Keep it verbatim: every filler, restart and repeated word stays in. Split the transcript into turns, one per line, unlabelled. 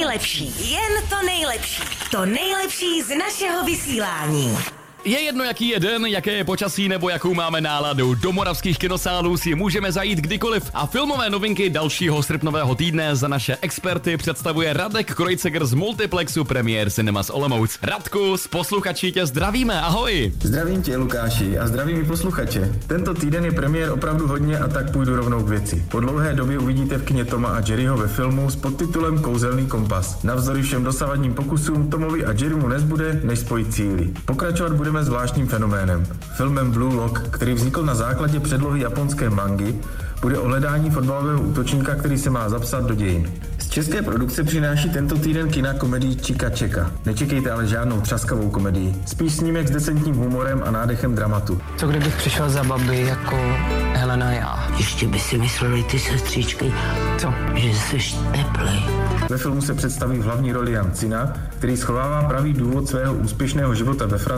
nejlepší, jen to nejlepší. To nejlepší z našeho vysílání.
Je jedno, jaký je den, jaké je počasí nebo jakou máme náladu. Do moravských kinosálů si můžeme zajít kdykoliv a filmové novinky dalšího srpnového týdne za naše experty představuje Radek Kreuzeger z multiplexu Premiér Cinemas Olomouc. Radku, s posluchači tě zdravíme, ahoj!
Zdravím tě, Lukáši, a zdravím i posluchače. Tento týden je premiér opravdu hodně a tak půjdu rovnou k věci. Po dlouhé době uvidíte v kině Toma a Jerryho ve filmu s podtitulem Kouzelný kompas. Navzdory všem dosavadním pokusům Tomovi a Jerrymu nezbude, než spojit síly. Pokračovat budeme zvláštním fenoménem. Filmem Blue Lock, který vznikl na základě předlohy japonské mangy, bude o hledání fotbalového útočníka, který se má zapsat do dějin. Z české produkce přináší tento týden kina komedii Čika Čeka. Nečekejte ale žádnou třaskavou komedii. Spíš snímek s decentním humorem a nádechem dramatu.
Co kdybych přišel za babi jako Helena já?
Ještě by si mysleli ty sestřičky,
Co?
že jsi teplej.
Ve filmu se představí v hlavní roli Jan Cina, který schovává pravý důvod svého úspěšného života ve Francii